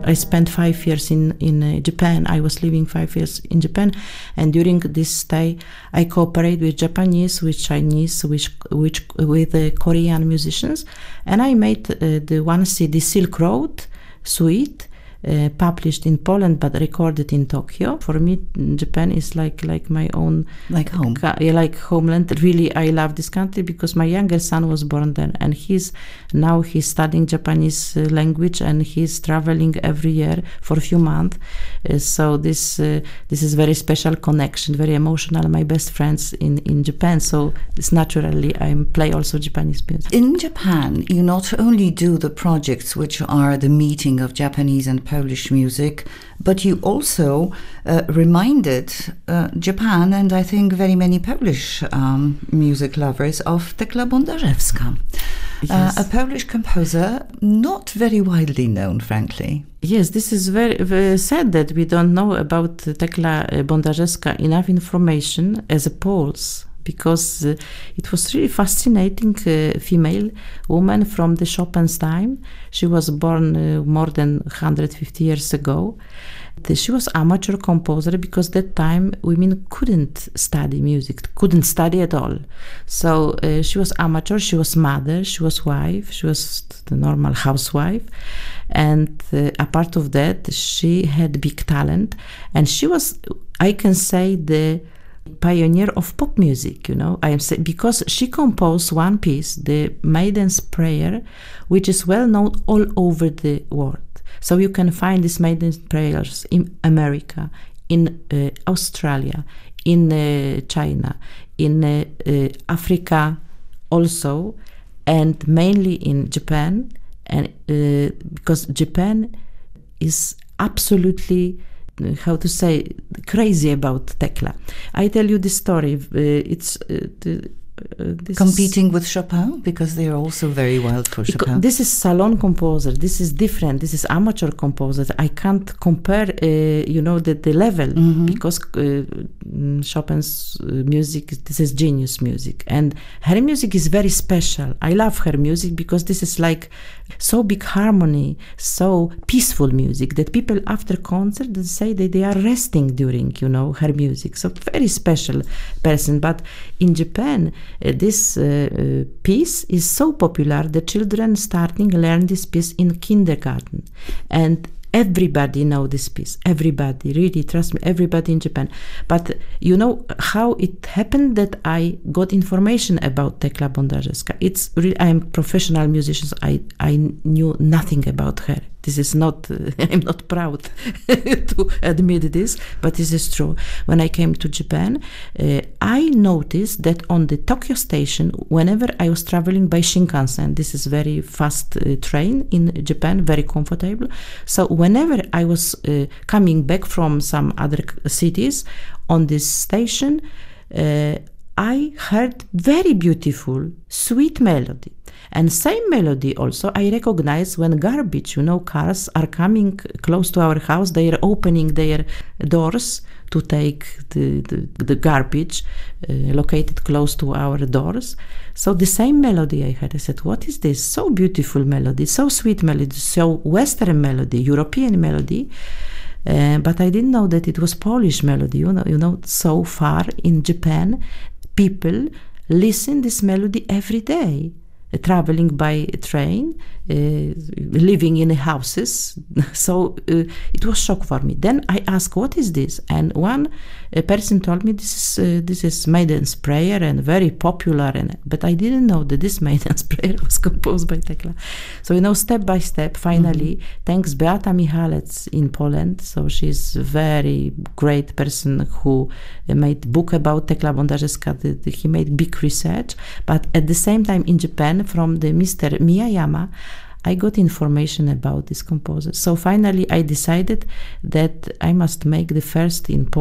I spent 5 years in Japan. I was living 5 years in Japan, and during this stay, I cooperate with Japanese, with Chinese, with Korean musicians, and I made the one CD Silk Road Suite. Published in Poland but recorded in Tokyo. For me, Japan is like my own, like home. Like homeland. Really, I love this country because my younger son was born there, and he's studying Japanese language, and he's traveling every year for a few months. So this is very special connection, very emotional. My best friends in Japan, so it's naturally I play also Japanese music. In Japan, you not only do the projects which are the meeting of Japanese and Polish music, but you also reminded Japan, and I think very many Polish music lovers, of Tekla Bondarzewska, Yes. a Polish composer not very widely known, frankly. Yes, this is very, very sad that we don't know about Tekla Bondarzewska enough information as a Poles, because it was really fascinating female woman from the Chopin's time. She was born more than 150 years ago. She was amateur composer because that time women couldn't study music, couldn't study at all. So she was amateur, she was mother, she was wife, she was the normal housewife. And apart of that, she had big talent. And she was, I can say, the pioneer of pop music, because she composed one piece, the Maiden's Prayer, which is well known all over the world. So you can find these Maiden's Prayers in America, in Australia, in China, in Africa also, and mainly in Japan, and because Japan is absolutely, how to say, crazy about Tekla. I tell you this story. This competing with Chopin, because they are also very wild for Chopin. This is salon composer. This is different. This is amateur composer. I can't compare, the level, because Chopin's music, this is genius music, and her music is very special. I love her music because this is like so big harmony, so peaceful music that people after concert they say that they are resting during, her music. So very special person. But in Japan, this piece is so popular that children starting learn this piece in kindergarten, and everybody know this piece. Everybody, really, trust me, everybody in Japan. But you know how it happened that I got information about Tekla Bondarzewska? It's really, I am professional musician. I knew nothing about her. This is not, I'm not proud to admit this, but this is true. When I came to Japan, I noticed that on the Tokyo station, whenever I was traveling by Shinkansen, this is very fast train in Japan, very comfortable. So whenever I was coming back from some other cities on this station, I heard very beautiful, sweet melody. And same melody also I recognize when garbage, cars are coming close to our house, they are opening their doors to take the garbage located close to our doors. So the same melody I heard. I said, what is this? So beautiful melody, so sweet melody, so Western melody, European melody. But I didn't know that it was Polish melody. So far in Japan, people listen this melody every day. Traveling by train, living in houses. So it was shock for me. Then I asked, what is this? And one person told me this is Maiden's Prayer and very popular. But I didn't know that this Maiden's Prayer was composed by Tekla. So step by step, finally, thanks Beata Michalec in Poland. So she's a very great person who made book about Tekla Bondarzewska. He made big research. But at the same time in Japan, from the Mr. Miyayama, I got information about this composer. So finally I decided that I must make the first in Poland